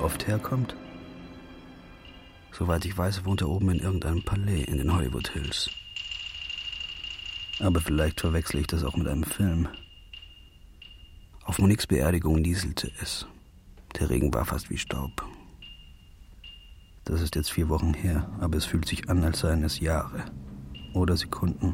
oft herkommt? Soweit ich weiß, wohnt er oben in irgendeinem Palais in den Hollywood Hills. Aber vielleicht verwechsle ich das auch mit einem Film. Auf Moniques Beerdigung nieselte es. Der Regen war fast wie Staub. Das ist jetzt 4 Wochen her, aber es fühlt sich an, als seien es Jahre. Oder Sekunden.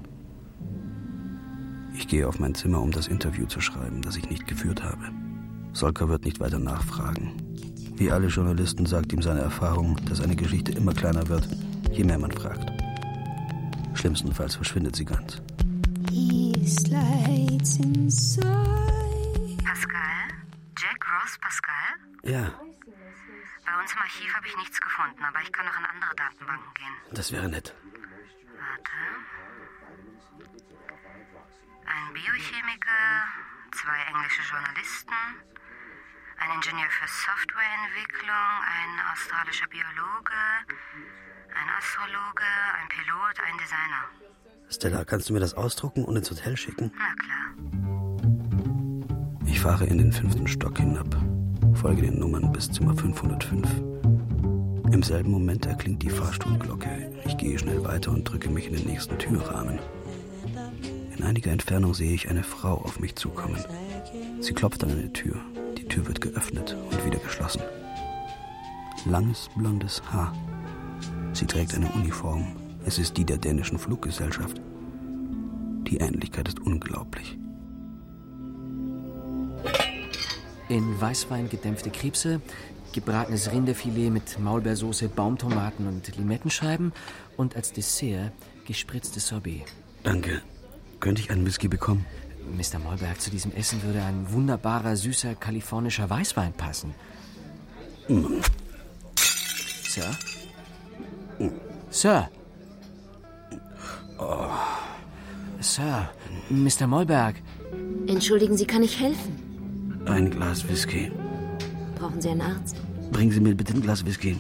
Ich gehe auf mein Zimmer, um das Interview zu schreiben, das ich nicht geführt habe. Solka wird nicht weiter nachfragen. Wie alle Journalisten sagt ihm seine Erfahrung, dass eine Geschichte immer kleiner wird, je mehr man fragt. Schlimmstenfalls verschwindet sie ganz. Pascal? Jack Ross Pascal? Ja. Bei uns im Archiv habe ich nichts gefunden, aber ich kann noch in andere Datenbanken gehen. Das wäre nett. Warte. Ein Biochemiker, 2 englische Journalisten, ein Ingenieur für Softwareentwicklung, ein australischer Biologe, ein Astrologe, ein Pilot, ein Designer. Stella, kannst du mir das ausdrucken und ins Hotel schicken? Na klar. Ich fahre in den 5. Stock hinab, folge den Nummern bis Zimmer 505. Im selben Moment erklingt die Fahrstuhlglocke. Ich gehe schnell weiter und drücke mich in den nächsten Türrahmen. In einiger Entfernung sehe ich eine Frau auf mich zukommen. Sie klopft an eine Tür. Die Tür wird geöffnet und wieder geschlossen. Langes, blondes Haar. Sie trägt eine Uniform. Es ist die der dänischen Fluggesellschaft. Die Ähnlichkeit ist unglaublich. In Weißwein gedämpfte Krebse, gebratenes Rinderfilet mit Maulbeersoße, Baumtomaten und Limettenscheiben und als Dessert gespritztes Sorbet. Danke. Könnte ich einen Whisky bekommen? Mr. Maulberg, zu diesem Essen würde ein wunderbarer, süßer kalifornischer Weißwein passen. Sir? Sir? Oh. Sir, Mr. Maulberg. Entschuldigen Sie, kann ich helfen? Ein Glas Whisky. Brauchen Sie einen Arzt? Bringen Sie mir bitte ein Glas Whisky.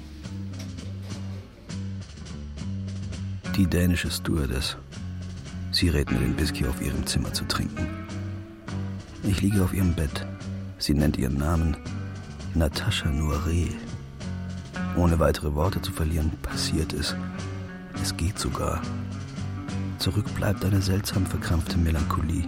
Die dänische Stewardess. Sie rät mir, den Whisky auf ihrem Zimmer zu trinken. Ich liege auf ihrem Bett. Sie nennt ihren Namen Natascha Noiré. Ohne weitere Worte zu verlieren, passiert es. Es geht sogar. Zurück bleibt eine seltsam verkrampfte Melancholie.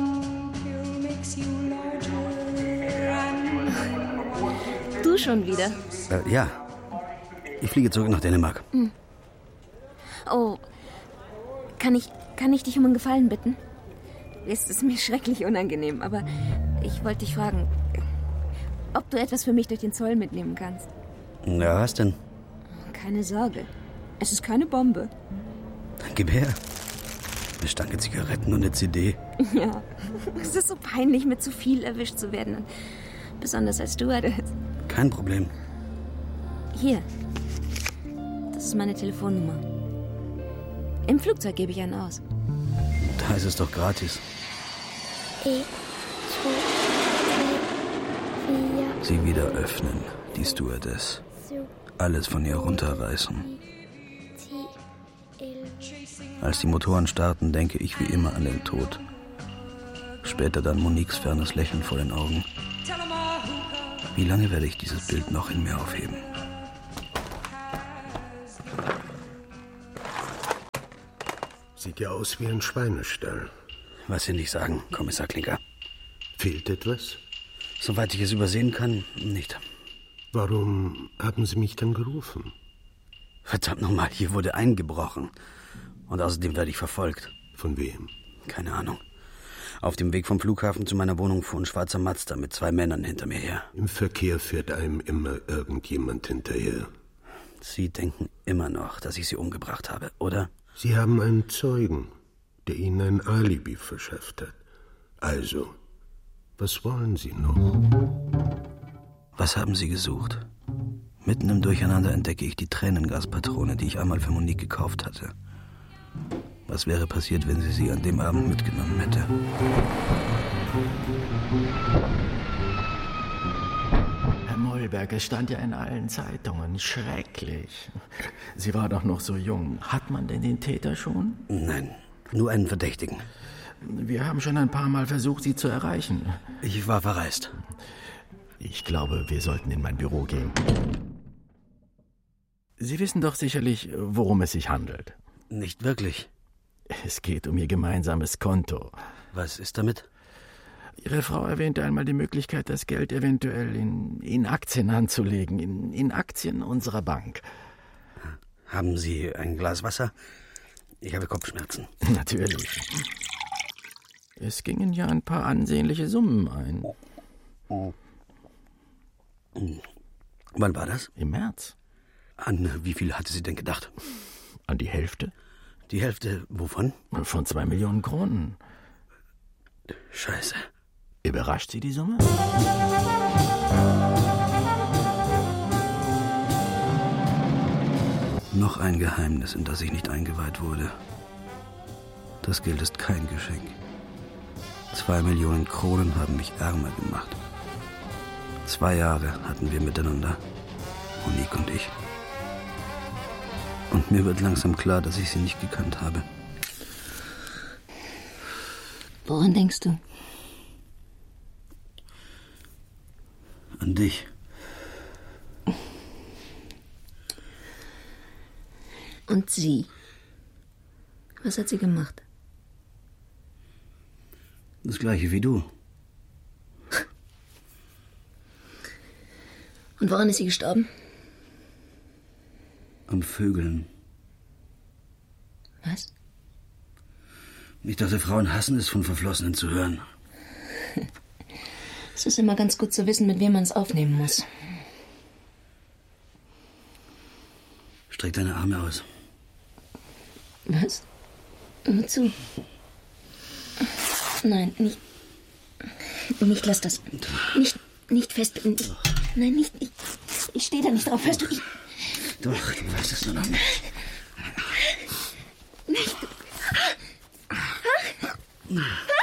Du schon wieder? Ja. Ich fliege zurück nach Dänemark. Oh, kann ich dich um einen Gefallen bitten? Es ist mir schrecklich unangenehm, aber ich wollte dich fragen, ob du etwas für mich durch den Zoll mitnehmen kannst. Ja, was denn? Keine Sorge. Es ist keine Bombe. Gib her. Eine Stange Zigaretten und eine CD. Ja, es ist so peinlich, mit zu viel erwischt zu werden. Besonders als Stewardess. Kein Problem. Hier. Das ist meine Telefonnummer. Im Flugzeug gebe ich einen aus. Da ist es doch gratis. Sie wieder öffnen, die Stewardess. Alles von ihr runterreißen. Als die Motoren starten, denke ich wie immer an den Tod. Später dann Moniques fernes Lächeln vor den Augen. Wie lange werde ich dieses Bild noch in mir aufheben? Sieht ja aus wie ein Schweinestall. Was Sie nicht sagen, Kommissar Klinker. Fehlt etwas? Soweit ich es übersehen kann, nicht. Warum haben Sie mich dann gerufen? Verdammt nochmal, hier wurde eingebrochen. Und außerdem werde ich verfolgt. Von wem? Keine Ahnung. Auf dem Weg vom Flughafen zu meiner Wohnung fuhr ein schwarzer Mazda mit 2 Männern hinter mir her. Im Verkehr fährt einem immer irgendjemand hinterher. Sie denken immer noch, dass ich Sie umgebracht habe, oder? Sie haben einen Zeugen, der Ihnen ein Alibi verschafft hat. Also, was wollen Sie noch? Was haben Sie gesucht? Mitten im Durcheinander entdecke ich die Tränengaspatrone, die ich einmal für Monique gekauft hatte. Was wäre passiert, wenn sie an dem Abend mitgenommen hätte? Herr Maulberg, es stand ja in allen Zeitungen. Schrecklich. Sie war doch noch so jung. Hat man denn den Täter schon? Nein, nur einen Verdächtigen. Wir haben schon ein paar Mal versucht, Sie zu erreichen. Ich war verreist. Ich glaube, wir sollten in mein Büro gehen. Sie wissen doch sicherlich, worum es sich handelt. Nicht wirklich. Es geht um Ihr gemeinsames Konto. Was ist damit? Ihre Frau erwähnte einmal die Möglichkeit, das Geld eventuell in Aktien anzulegen, in Aktien unserer Bank. Haben Sie ein Glas Wasser? Ich habe Kopfschmerzen. Natürlich. Es gingen ja ein paar ansehnliche Summen ein. Wann war das? Im März. An wie viel hatte sie denn gedacht? An die Hälfte? Die Hälfte wovon? Von 2 Millionen Kronen. Scheiße. Überrascht Sie die Summe? Noch ein Geheimnis, in das ich nicht eingeweiht wurde. Das Geld ist kein Geschenk. 2 Millionen Kronen haben mich ärmer gemacht. 2 Jahre hatten wir miteinander, Monique und ich. Und mir wird langsam klar, dass ich sie nicht gekannt habe. Woran denkst du? An dich. Und sie? Was hat sie gemacht? Das gleiche wie du. Und woran ist sie gestorben? Am Vögeln. Was? Ich dachte, Frauen hassen es, von Verflossenen zu hören. Es ist immer ganz gut zu wissen, mit wem man es aufnehmen muss. Streck deine Arme aus. Was? Wozu? Nein, nicht. Nicht, lass das. Nicht festbinden. Nein, nicht. Ich stehe da nicht drauf, hörst du? Doch, du weißt es nur noch nicht. Nicht.